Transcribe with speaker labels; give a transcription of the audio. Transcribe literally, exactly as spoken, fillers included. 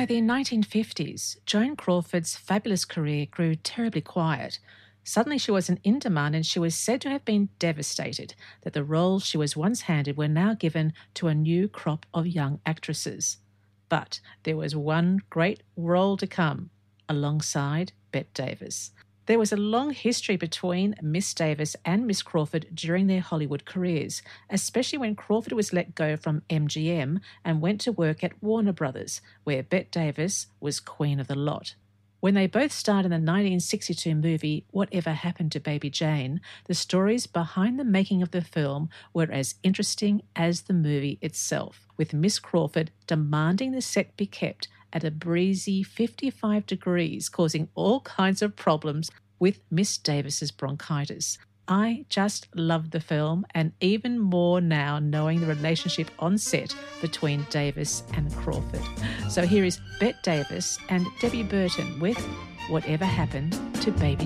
Speaker 1: the nineteen fifties, Joan Crawford's fabulous career grew terribly quiet. Suddenly she was an in demand and she was said to have been devastated that the roles she was once handed were now given to a new crop of young actresses. But there was one great role to come, alongside Bette Davis. There was a long history between Miss Davis and Miss Crawford during their Hollywood careers, especially when Crawford was let go from M G M and went to work at Warner Brothers, where Bette Davis was queen of the lot. When they both starred in the nineteen sixty-two movie Whatever Happened to Baby Jane, the stories behind the making of the film were as interesting as the movie itself, with Miss Crawford demanding the set be kept at a breezy fifty-five degrees, causing all kinds of problems with Miss Davis's bronchitis. I just loved the film, and even more now knowing the relationship on set between Davis and Crawford. So here is Bette Davis and Debbie Burton with Whatever Happened to Baby